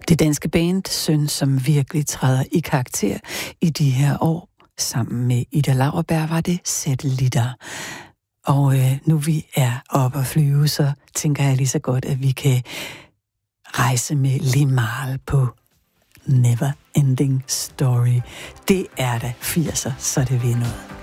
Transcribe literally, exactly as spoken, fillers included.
Det danske band Søn, som virkelig træder i karakter i de her år, sammen med Ida Lauerberg, var det Satellitter. Og øh, nu vi er oppe at flyve, så tænker jeg lige så godt, at vi kan rejse med Limahl på Never Ending Story. Det er da firser, så det vil noget.